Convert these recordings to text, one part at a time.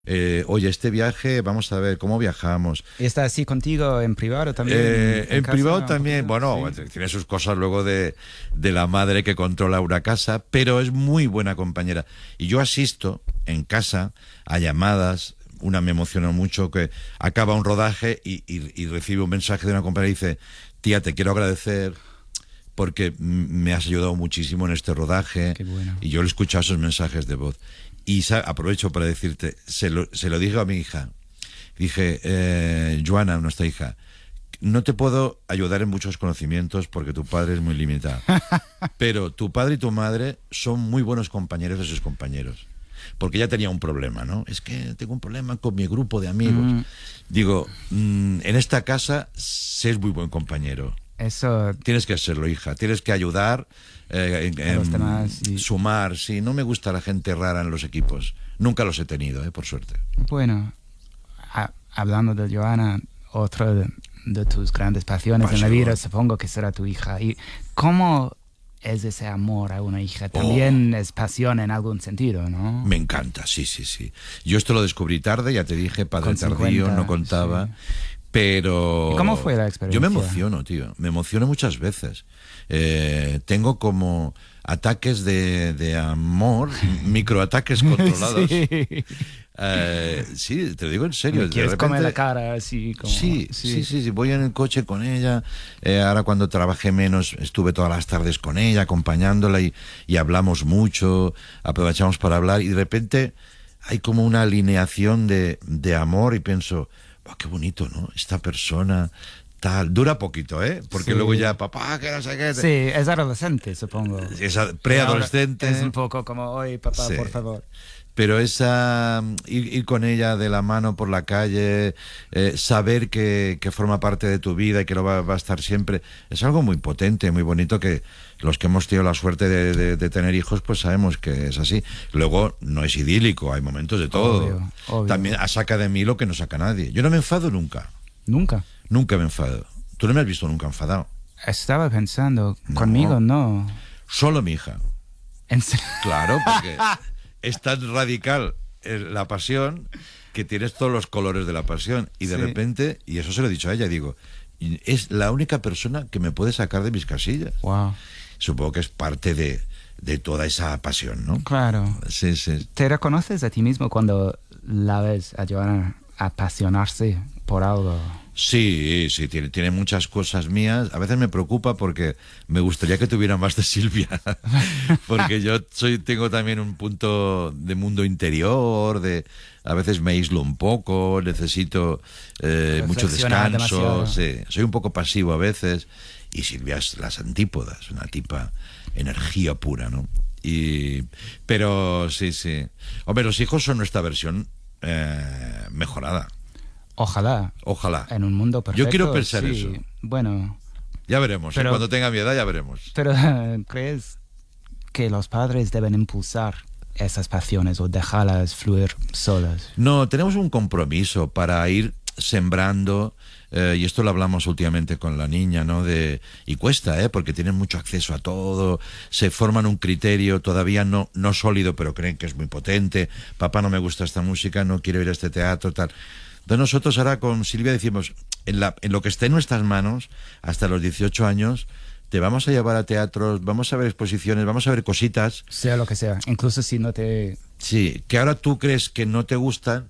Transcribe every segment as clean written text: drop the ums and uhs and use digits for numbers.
Oye, este viaje, vamos a ver, ¿cómo viajamos? ¿Y está así contigo en privado también? En casa, privado un también, poquito? bueno, Sí. tiene sus cosas luego de la madre que controla una casa, pero es muy buena compañera. Y yo asisto en casa a llamadas, una me emocionó mucho, que acaba un rodaje y recibe un mensaje de una compañera y dice, tía, te quiero agradecer porque me has ayudado muchísimo en este rodaje. Qué bueno. Y yo le he escuchado esos mensajes de voz. Y aprovecho para decirte, se lo dije a mi hija. Dije, Joana, nuestra hija, no te puedo ayudar en muchos conocimientos porque tu padre es muy limitado. Pero tu padre y tu madre son muy buenos compañeros de sus compañeros. Porque ella tenía un problema, ¿no? Es que tengo un problema con mi grupo de amigos. Digo, en esta casa sé es muy buen compañero. Eso, Tienes que serlo, hija. Tienes que ayudar, a los demás. sumar. Sí, no me gusta la gente rara en los equipos. Nunca los he tenido, por suerte. Bueno, hablando de Joana, otra de tus grandes pasiones en la vida, supongo que será tu hija. ¿Y cómo es ese amor a una hija? También es pasión en algún sentido, ¿no? Me encanta, sí, sí, sí. Yo esto lo descubrí tarde, ya te dije, padre Con tardío, 50, no contaba. sí. Pero... ¿Y cómo fue la experiencia? Yo me emociono, tío. Me emociono muchas veces. Tengo como ataques de amor, microataques controlados. Sí. Sí, te lo digo en serio. ¿Me quieres de repente, comer la cara así como? Sí. Voy en el coche con ella. Ahora cuando trabajé menos, estuve todas las tardes con ella, acompañándola y hablamos mucho, aprovechamos para hablar y de repente hay como una alineación de amor y pienso, oh, qué bonito, ¿no? Esta persona tal, dura poquito, porque Sí. luego ya, papá, que no sé qué. Sí, es adolescente, supongo. Es preadolescente. Es un poco como, oye, papá, Sí. por favor. Pero esa ir con ella de la mano por la calle, saber que forma parte de tu vida y que lo va a estar siempre, es algo muy potente, muy bonito, que los que hemos tenido la suerte de tener hijos, pues sabemos que es así. Luego no es idílico, hay momentos de todo. Obvio. También saca de mí lo que no saca nadie. Yo no me enfado nunca. Nunca. Nunca me enfado. Tú no me has visto nunca enfadado. Estaba pensando, No. conmigo no. Solo mi hija. ¿En serio? Claro, porque es tan radical la pasión que tienes todos los colores de la pasión y de Sí. repente, y eso se lo he dicho a ella, digo, es la única persona que me puede sacar de mis casillas. Wow. Supongo que es parte de toda esa pasión, ¿no? Claro. Sí, sí. ¿Te reconoces a ti mismo cuando la ves a Joana apasionarse por algo? Sí, tiene muchas cosas mías. A veces me preocupa porque me gustaría que tuviera más de Silvia. Porque yo tengo también un punto de mundo interior, a veces me aíslo un poco, necesito mucho Reflexionar descanso. demasiado. Sí, soy un poco pasivo a veces. Y Silvia es las antípodas, una tipa energía pura, ¿no? Pero sí. Hombre, los hijos son nuestra versión mejorada. Ojalá. Ojalá. En un mundo perfecto. Yo quiero pensar sí. eso. Bueno, Ya veremos, Pero- cuando tenga mi edad ya veremos. pero ¿crees que los padres deben impulsar esas pasiones o dejarlas fluir solas? No, tenemos un compromiso para ir sembrando, y esto lo hablamos últimamente con la niña, ¿no? Y cuesta, porque tienen mucho acceso a todo, se forman un criterio todavía no sólido, pero creen que es muy potente. Papá, no me gusta esta música, no quiero ir a este teatro, tal. Entonces nosotros ahora con Silvia decimos, en lo que esté en nuestras manos, hasta los 18 años, te vamos a llevar a teatros, vamos a ver exposiciones, vamos a ver cositas. Sea lo que sea, incluso si no te... Sí, que ahora tú crees que no te gustan,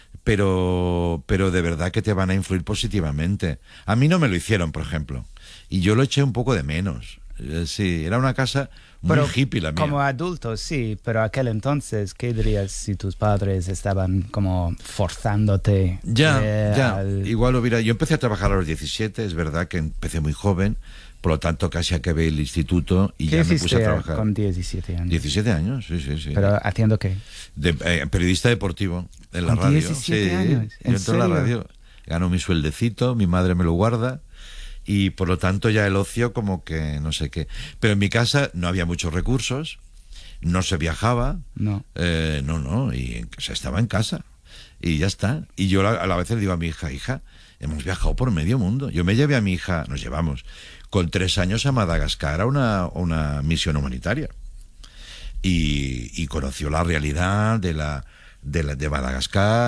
pero de verdad que te van a influir positivamente. A mí no me lo hicieron, por ejemplo, y yo lo eché un poco de menos. Sí, era una casa muy Pero hippie la mía. como adultos, sí, pero aquel entonces, ¿qué dirías si tus padres estaban como forzándote? Ya. Igual yo empecé a trabajar a los 17, es verdad que empecé muy joven, por lo tanto casi acabé el instituto y ¿Qué ya me hiciste puse a trabajar. con 17 años? 17 años, sí. ¿Pero haciendo qué? Periodista deportivo en la ¿Con radio. 17 años? Yo ¿En entro en la serio? radio, gano mi sueldecito, mi madre me lo guarda y por lo tanto ya el ocio como que no sé qué. Pero en mi casa no había muchos recursos, no se viajaba, No. no, y se estaba en casa y ya está. Y yo a la vez le digo a mi hija, hemos viajado por medio mundo. Yo me llevé a mi hija, nos llevamos con 3 años a Madagascar a una misión humanitaria y conoció la realidad de Madagascar.